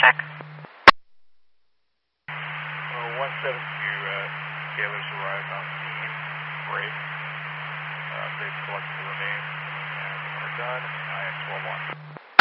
check. 172 Taylor's arrived on scene. Great. They've collected the remains and are done. IS-12-1.